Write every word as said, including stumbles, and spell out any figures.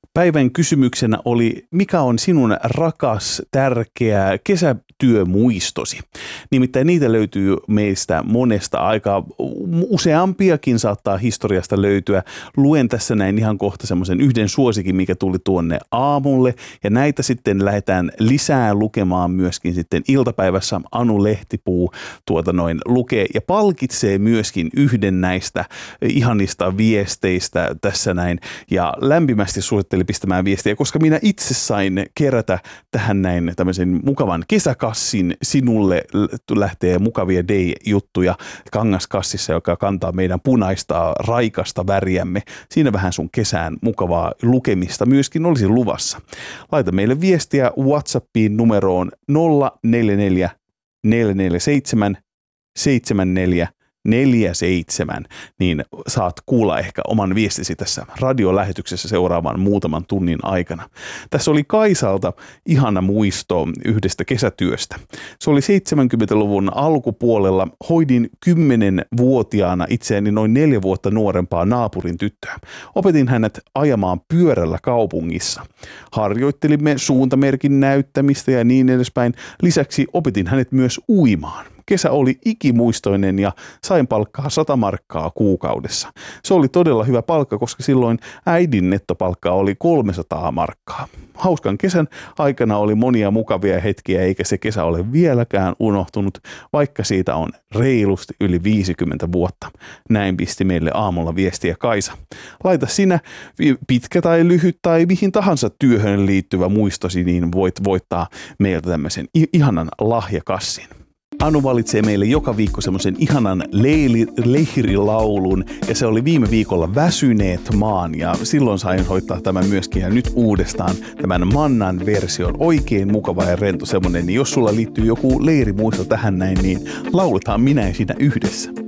Päivän kysymyksenä oli, mikä on sinun rakas, tärkeä kesätyömuistosi? Nimittäin niitä löytyy meistä monesta aika useampiakin saattaa historiasta löytyä. Luen tässä näin ihan kohta semmoisen yhden suosikin, mikä tuli tuonne aamulle. Ja näitä sitten lähdetään lisää lukemaan myöskin sitten iltapäivässä. Anu Lehtipuu tuota noin lukee ja palkitsee myöskin yhden näistä ihanista viesteistä tässä näin. Ja lämpimästi suosittelen pistämään viestiä, koska minä itse sain kerätä tähän näin tämmöisen mukavan kesäkassin. Sinulle lähtee mukavia day-juttuja kangaskassissa, joka kantaa meidän punaista raikasta väriämme. Siinä vähän sun kesään mukavaa lukemista myöskin olisi luvassa. Laita meille viestiä WhatsAppiin numeroon nolla neljä neljä neljä neljä seitsemän seitsemän neljä neljä seitsemän, niin saat kuulla ehkä oman viestisi tässä radiolähetyksessä seuraavan muutaman tunnin aikana. Tässä oli Kaisalta ihana muisto yhdestä kesätyöstä. Se oli seitsemänkymmentäluvun alkupuolella. Hoidin kymmenvuotiaana itseäni noin neljä vuotta nuorempaa naapurin tyttöä. Opetin hänet ajamaan pyörällä kaupungissa. Harjoittelimme suuntamerkin näyttämistä ja niin edespäin. Lisäksi opetin hänet myös uimaan. Kesä oli ikimuistoinen ja sain palkkaa sata markkaa kuukaudessa. Se oli todella hyvä palkka, koska silloin äidin nettopalkka oli kolmesataa markkaa. Hauskan kesän aikana oli monia mukavia hetkiä, eikä se kesä ole vieläkään unohtunut, vaikka siitä on reilusti yli viisikymmentä vuotta. Näin pisti meille aamulla viestiä Kaisa. Laita sinä pitkä tai lyhyt tai mihin tahansa työhön liittyvä muistosi, niin voit voittaa meiltä tämmöisen ihanan lahjakassin. Anu valitsee meille joka viikko semmoisen ihanan leili, leirilaulun ja se oli viime viikolla Väsyneet maan ja silloin sain hoitaa tämän myöskin ja nyt uudestaan tämän Mannan version. Oikein mukava ja rento semmoinen, niin jos sulla liittyy joku leirimuisto tähän näin, niin lauletaan minä ja sinä yhdessä.